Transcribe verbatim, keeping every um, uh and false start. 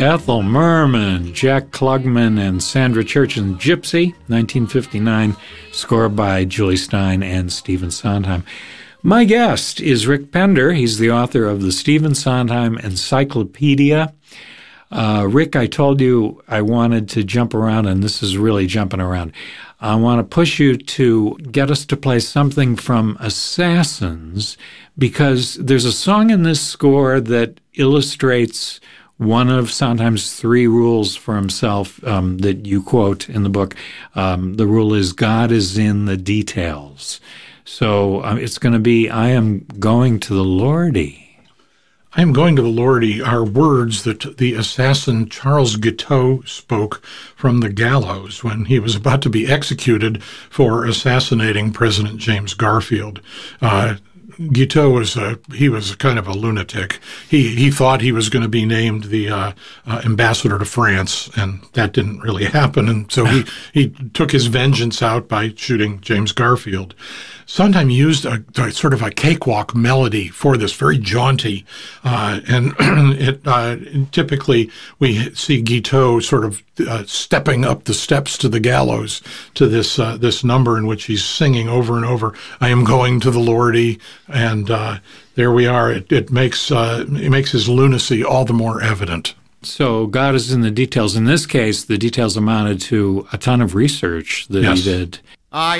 Ethel Merman, Jack Klugman, and Sandra Church and Gypsy, nineteen fifty-nine, score by Julie Stein and Stephen Sondheim. My guest is Rick Pender. He's the author of the Stephen Sondheim Encyclopedia. Uh, Rick, I told you I wanted to jump around, and this is really jumping around. I want to push you to get us to play something from Assassins, because there's a song in this score that illustrates one of Sondheim's three rules for himself um, that you quote in the book. Um, the rule is God is in the details. So um, it's going to be, I am going to the Lordy. I am going to the Lordy are words that the assassin Charles Guiteau spoke from the gallows when he was about to be executed for assassinating President James Garfield. Uh, Guiteau was a, he was kind of a lunatic. He he thought he was going to be named the uh, uh, ambassador to France, and that didn't really happen. And so he, he took his vengeance out by shooting James Garfield. Sondheim used a, a sort of a cakewalk melody for this, very jaunty, uh, and it uh, typically we see Guiteau sort of uh, stepping up the steps to the gallows to this uh, this number in which he's singing over and over, "I am going to the Lordy," and uh, there we are. It, it makes uh, it makes his lunacy all the more evident. So God is in the details. In this case, the details amounted to a ton of research that yes. he did. I